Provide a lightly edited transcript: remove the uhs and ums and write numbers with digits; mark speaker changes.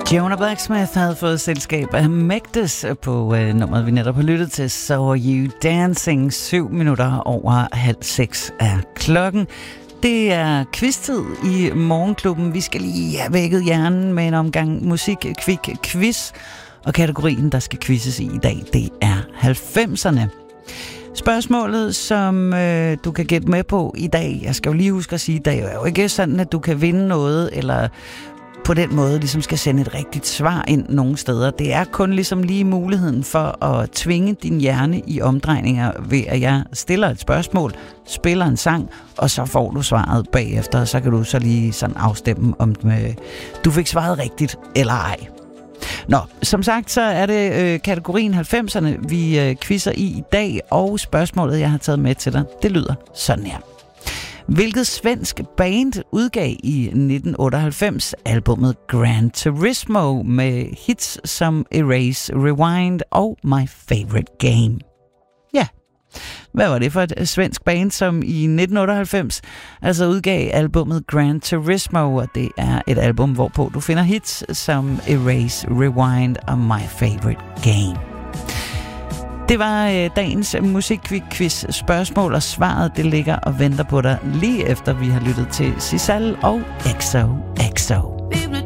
Speaker 1: Jonah Blacksmith havde fået selskab af Megdes på nummeret, vi netop har lyttet til, Saw You Dancing. 7 minutter over 5:30 er klokken. Det er quiz-tid i Morgenklubben. Vi skal lige have vækket hjernen med en omgang musik-quiz. Og kategorien, der skal quizzes i dag, det er 90'erne. Spørgsmålet, som du kan gætte med på i dag, jeg skal jo lige huske at sige, det er jo ikke sådan, at du kan vinde noget, eller på den måde ligesom skal sende et rigtigt svar ind nogle steder. Det er kun ligesom lige muligheden for at tvinge din hjerne i omdrejninger ved, at jeg stiller et spørgsmål, spiller en sang, og så får du svaret bagefter, og så kan du så lige sådan afstemme, om du fik svaret rigtigt eller ej. Nå, som sagt, så er det kategorien 90'erne, vi quizzer i dag, og spørgsmålet, jeg har taget med til dig, det lyder sådan her. Hvilket svensk band udgav i 1998 albummet Gran Turismo med hits som Erase, Rewind og My Favorite Game? Ja, hvad var det for et svensk band, som i 1998 altså udgav albummet Gran Turismo, og det er et album, hvorpå du finder hits som Erase, Rewind og My Favorite Game. Det var dagens musikquiz spørgsmål, og svaret det ligger og venter på dig lige efter vi har lyttet til Sisal og XOXO.